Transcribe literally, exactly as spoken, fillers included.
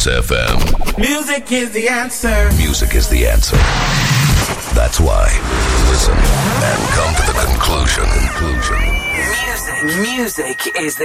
Kiss F M. Music is the answer. Music is the answer. That's why. Listen and come to the conclusion. Conclusion. Music. Music is the